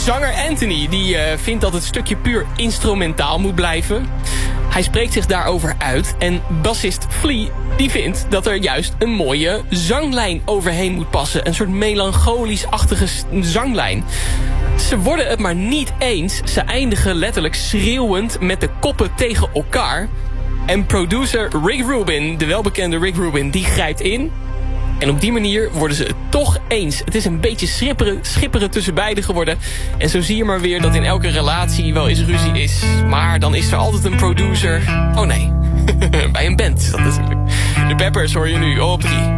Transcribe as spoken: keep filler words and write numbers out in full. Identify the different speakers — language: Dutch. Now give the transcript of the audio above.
Speaker 1: Zanger Anthony die uh, vindt dat het stukje puur instrumentaal moet blijven. Hij spreekt zich daarover uit. En bassist Flea die vindt dat er juist een mooie zanglijn overheen moet passen. Een soort melancholisch-achtige zanglijn. Ze worden het maar niet eens. Ze eindigen letterlijk schreeuwend met de koppen tegen elkaar. En producer Rick Rubin, de welbekende Rick Rubin, die grijpt in. En op die manier worden ze het toch eens. Het is een beetje schipperen, schipperen tussen beiden geworden. En zo zie je maar weer dat in elke relatie wel eens ruzie is. Maar dan is er altijd een producer. Oh nee, bij een band is dat natuurlijk. De Peppers hoor je nu op drie.